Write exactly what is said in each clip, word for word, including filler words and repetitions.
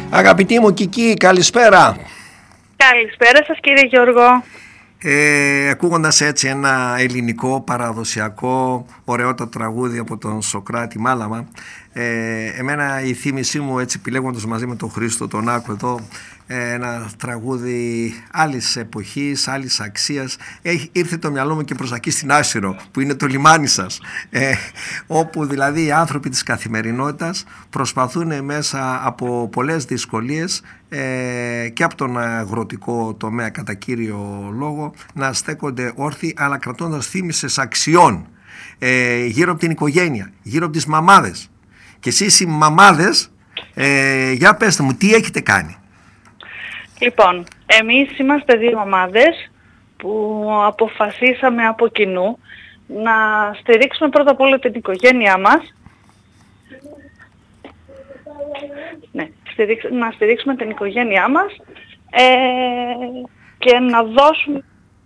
Αγαπητή μου Κική, καλησπέρα. Καλησπέρα σας κύριε Γιώργο. Ε, ακούγοντας έτσι ένα ελληνικό παραδοσιακό ωραιότατο τραγούδι από τον Σωκράτη Μάλαμα, ε, εμένα η θύμησή μου, έτσι επιλέγοντας μαζί με τον Χρήστο τον Άκο εδώ, ε, ένα τραγούδι άλλης εποχής, άλλης αξίας, ε, ήρθε το μυαλό μου και προς εκεί στην Άσυρο που είναι το λιμάνι σας, ε, όπου δηλαδή οι άνθρωποι της καθημερινότητας προσπαθούν μέσα από πολλές δυσκολίες ε, και από τον αγροτικό τομέα κατά κύριο λόγο να στέκονται όρθιοι, αλλά κρατώντας θύμησες αξιών ε, γύρω από την οικογένεια, γύρω από τις μαμάδες. Και εσείς οι μαμάδες, ε, για πέστε μου, τι έχετε κάνει? Λοιπόν, εμείς είμαστε δύο μαμάδες που αποφασίσαμε από κοινού να στηρίξουμε πρώτα απ' όλα την οικογένειά μας. Ναι, στηρίξ, να στηρίξουμε την οικογένειά μας ε, και να δώσουμε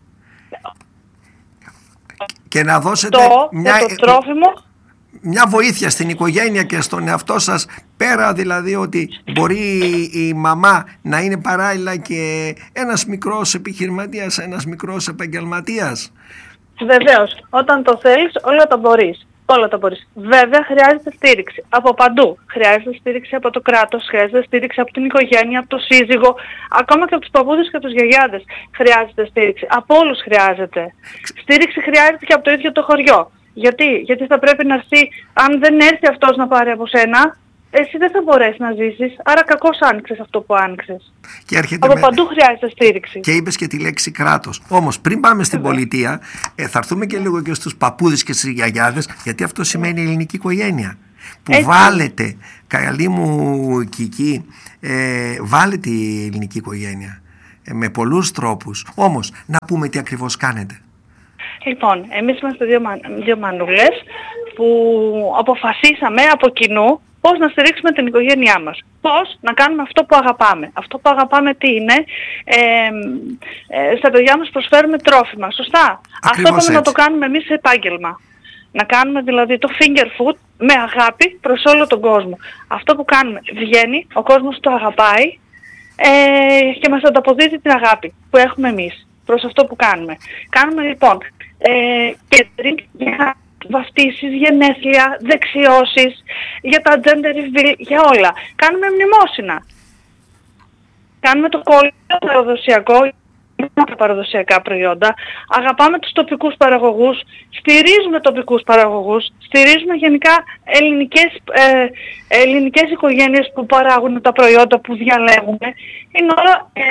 και να δώσετε το, μια, το τρόφιμο, μια βοήθεια στην οικογένεια και στον εαυτό σας, πέρα δηλαδή ότι μπορεί η μαμά να είναι παράλληλα και ένας μικρός επιχειρηματίας, ένας μικρός επαγγελματίας. Βεβαίως, όταν το θέλεις όλα τα μπορείς. Όλα τα μπορείς. Βέβαια χρειάζεται στήριξη από παντού. Χρειάζεται στήριξη από το κράτος, χρειάζεται στήριξη από την οικογένεια, από το σύζυγο, ακόμα και από τους παππούδες και τους γιαγιάδες χρειάζεται στήριξη. Από όλους χρειάζεται. Στήριξη χρειάζεται και από το ίδιο το χωριό. Γιατί, Γιατί θα πρέπει να έρθει, αν δεν έρθει αυτός να πάρει από σένα, εσύ δεν θα μπορέσεις να ζήσεις, άρα κακώς άνοιξες αυτό που άνοιξες. Από με... παντού χρειάζεται στήριξη. Και είπες και τη λέξη κράτος. Όμως πριν πάμε στην Βέβαια. πολιτεία, ε, θα έρθουμε και λίγο και στους παππούδες και στις γιαγιάδες, γιατί αυτό σημαίνει ελληνική οικογένεια. Που Έτσι. βάλετε, καλή μου Κική, ε, βάλετε η ελληνική οικογένεια ε, με πολλούς τρόπους. Όμως, να πούμε τι ακριβώς κάνετε. Λοιπόν, εμείς είμαστε δύο, μα... δύο μανούλες που αποφασίσαμε από κοινού πώς να στηρίξουμε την οικογένειά μας. Πώς να κάνουμε αυτό που αγαπάμε. Αυτό που αγαπάμε τι είναι? Ε, ε, στα παιδιά μας προσφέρουμε τρόφιμα, σωστά? Ακριβώς αυτό που να το κάνουμε εμείς σε επάγγελμα. Να κάνουμε δηλαδή το finger food με αγάπη προς όλο τον κόσμο. Αυτό που κάνουμε βγαίνει, ο κόσμος το αγαπάει ε, και μας ανταποδίδει την αγάπη που έχουμε εμείς προς αυτό που κάνουμε. Κάνουμε λοιπόν ε, catering για βαφτίσεις, γενέθλια, δεξιώσεις, για τα gender reveal, για όλα. Κάνουμε μνημόσυνα. Κάνουμε το κόλλημα παραδοσιακό, τα παραδοσιακά προϊόντα. Αγαπάμε τους τοπικούς παραγωγούς, στηρίζουμε τοπικούς παραγωγούς, στηρίζουμε γενικά ελληνικές, ε, ελληνικές οικογένειες που παράγουν τα προϊόντα που διαλέγουμε. Είναι όλα... Ε,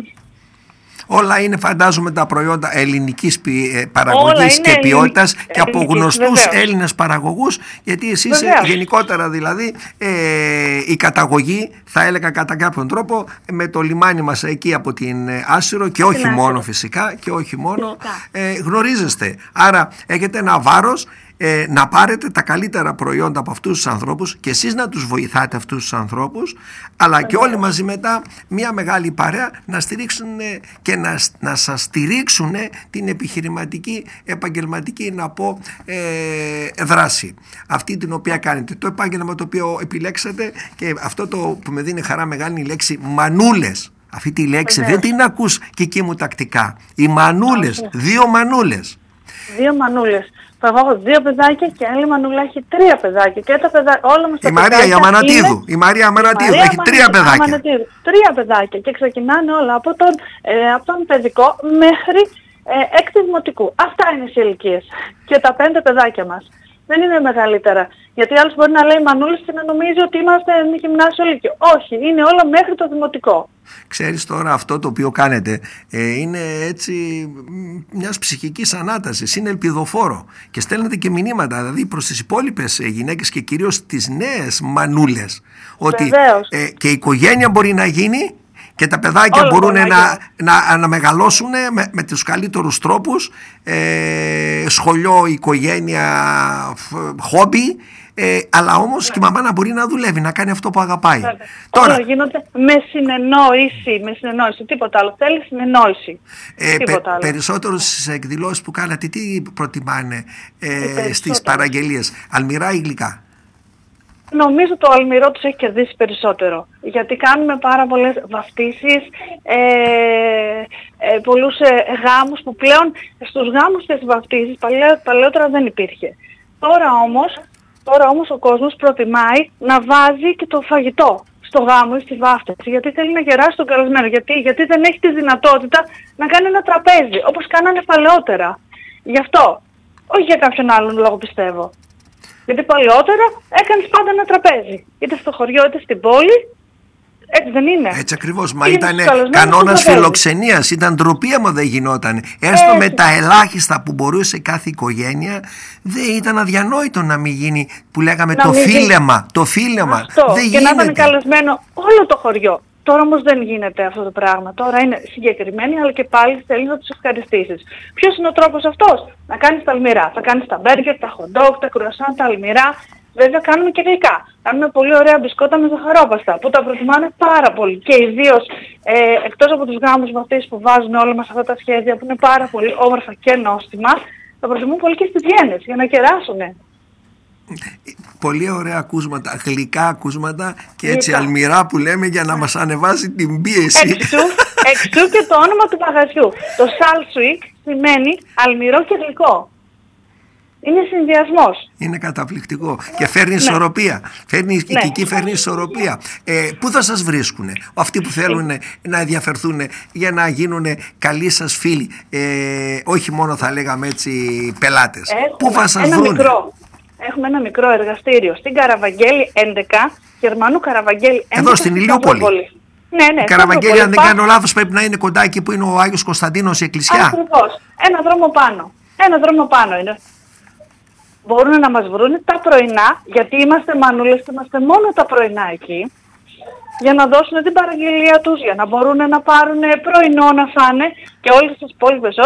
Όλα είναι, φαντάζομαι, τα προϊόντα ελληνικής παραγωγής και ποιότητας και από γνωστούς Έλληνες παραγωγούς, γιατί εσείς Βεβαίως. γενικότερα δηλαδή ε, η καταγωγή, θα έλεγα κατά κάποιον τρόπο, με το λιμάνι μας εκεί από την Άσυρο και όχι Στην μόνο Άσυρο. φυσικά και όχι μόνο ε, γνωρίζεστε. Άρα έχετε ένα βάρος Ε, να πάρετε τα καλύτερα προϊόντα από αυτούς τους ανθρώπους και εσείς να τους βοηθάτε αυτούς τους ανθρώπους, αλλά Βεβαίως. και όλοι μαζί μετά μια μεγάλη παρέα να στηρίξουν και να, να σας στηρίξουν την επιχειρηματική, επαγγελματική να πω ε, δράση αυτή την οποία κάνετε, το επάγγελμα το οποίο επιλέξατε, και αυτό το που με δίνει χαρά μεγάλη είναι η λέξη μανούλες. Αυτή τη λέξη Βεβαίως. δεν την ακούς και εκεί μου τακτικά. Οι μανούλες, Βεβαίως. δύο μανούλες. Δύο μανούλες. Εγώ έχω δύο παιδάκια και άλλη μανούλα έχει τρία παιδάκια. Και τα παιδάκια, όλα μας τα η Μαρία η Αμανατίδου. Είναι... Η Μαρία Αμανατίδου έχει Μαρία, τρία παιδάκια. Αμανατίδου. Τρία παιδάκια και ξεκινάνε όλα από τον, ε, από τον παιδικό μέχρι ε, έκτη δημοτικού. Αυτά είναι οι ηλικίες. Και τα πέντε παιδάκια μας. Δεν είναι μεγαλύτερα. Γιατί άλλος μπορεί να λέει μανούλες και να νομίζει ότι είμαστε γυμνάσιο λύκειο. Όχι, είναι όλα μέχρι το δημοτικό. Ξέρεις τώρα, αυτό το οποίο κάνετε ε, είναι έτσι μιας ψυχικής ανάτασης, είναι ελπιδοφόρο και στέλνετε και μηνύματα δηλαδή προς τις υπόλοιπες γυναίκες και κυρίως τις νέες μανούλες ότι ε, και η οικογένεια μπορεί να γίνει και τα παιδάκια Όλο μπορούν να, να, να, να μεγαλώσουν με, με τους καλύτερους τρόπους, ε, σχολείο, οικογένεια, χόμπι, ε, αλλά όμως και η μαμά να μπορεί να δουλεύει, να κάνει αυτό που αγαπάει. Βέβαια. Τώρα, όλα γίνονται με συνεννόηση, με συνεννόηση, τίποτα άλλο. Θέλει συνεννόηση. Ε, πε, περισσότερο στις εκδηλώσεις που κάνατε, τι προτιμάνε ε, στις παραγγελίες, αλμυρά ή γλυκά? νομίζω το αλμυρό τους έχει κερδίσει περισσότερο. Γιατί κάνουμε πάρα πολλές βαφτίσεις, ε, ε, πολλούς ε, γάμους που πλέον στους γάμους και στις βαφτίσεις παλαί, παλαιότερα δεν υπήρχε. Τώρα όμως, τώρα όμως ο κόσμος προτιμάει να βάζει και το φαγητό στο γάμο ή στη βάφτιση, γιατί θέλει να γεράσει τον καλεσμένο. Γιατί, γιατί δεν έχει τη δυνατότητα να κάνει ένα τραπέζι, όπως κάνανε παλαιότερα. Γι' αυτό, όχι για κάποιον άλλον λόγο πιστεύω. Γιατί παλαιότερα έκανες πάντα ένα τραπέζι. Είτε στο χωριό είτε στην πόλη. Έτσι δεν είναι? Έτσι ακριβώς. Μα ήταν κανόνας φιλοξενίας. Ήταν ντροπή άμα δεν γινόταν. Έστω με τα ελάχιστα που μπορούσε κάθε οικογένεια, δεν ήταν αδιανόητο να μην γίνει, που λέγαμε, να το φίλεμα. Γίνει. Το φίλεμα. Αυτό. Δεν και γίνεται. να ήταν καλεσμένο όλο το χωριό. Τώρα όμως δεν γίνεται αυτό το πράγμα. Τώρα είναι συγκεκριμένοι, αλλά και πάλι θέλει να τους ευχαριστήσεις. Ποιος είναι ο τρόπος αυτός? Να κάνεις τα αλμυρά. Θα κάνεις τα μπέργκερ, τα χοντόκ, τα κρουασάν, τα αλμυρά. Βέβαια κάνουμε και γλυκά. Κάνουμε πολύ ωραία μπισκότα με ζαχαρόπαστα που τα προτιμάνε πάρα πολύ. Και ιδίως ε, εκτός από τους γάμους βαφτίσεις που βάζουν όλα μας αυτά τα σχέδια που είναι πάρα πολύ όμορφα και νόστιμα, τα προτιμούν πολύ και στις διένες για να κεράσουνε. Πολύ ωραία ακούσματα, γλυκά ακούσματα και έτσι γλυκά. Αλμυρά που λέμε για να μας ανεβάσει την πίεση. Εξού, εξού και το όνομα του μαγαζιού. Το Salsweek σημαίνει αλμυρό και γλυκό. Είναι συνδυασμός. Είναι καταπληκτικό και φέρνει ισορροπία. Φέρνει, ναι. Και εκεί φέρνει ισορροπία. Ε, πού θα σας βρίσκουνε αυτοί που θέλουν ε. να ενδιαφερθούν για να γίνουν καλοί σας φίλοι, ε, όχι μόνο θα λέγαμε έτσι πελάτες? Έχουμε πού θα σας βρούνε? Μικρό. Έχουμε ένα μικρό εργαστήριο στην Καραβαγγέλη έντεκα, Γερμανού Καραβαγγέλη έντεκα. Εδώ στην Ηλιούπολη. Ναι, ναι. Η Καραβαγγέλη, αν δεν κάνω λάθος, πρέπει να είναι κοντά εκεί που είναι ο Άγιος Κωνσταντίνος η εκκλησιά. Ακριβώς. Ένα δρόμο πάνω. Ένα δρόμο πάνω είναι. Μπορούν να μας βρουν τα πρωινά, γιατί είμαστε μανούλες και είμαστε μόνο τα πρωινά εκεί, για να δώσουν την παραγγελία τους, για να μπορούν να πάρουν πρωινό να φάνε, και όλες τις υπόλοιπες